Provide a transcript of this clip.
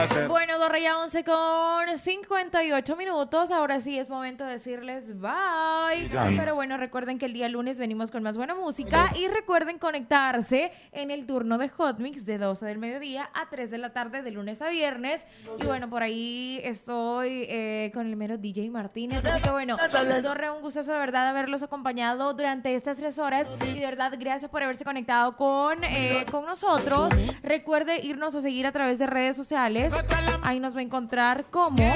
hacer. Bueno, Dorreya 11 con 58 minutos. Ahora sí es momento de decirles bye. Pero bueno, recuerden que el día lunes venimos con más buena música. Y recuerden conectarse en el turno de Hot Mix de 12 del mediodía a 3 de la tarde de lunes a viernes. Y bueno, por ahí estoy con el mero DJ Martínez. Así que bueno, Dorre, un gustazo de verdad haberlos acompañado durante estas 3 horas. Y de verdad, gracias por haberse conectado con nosotros. Recuerde irnos a seguir a través de redes sociales. Ahí nos va a encontrar como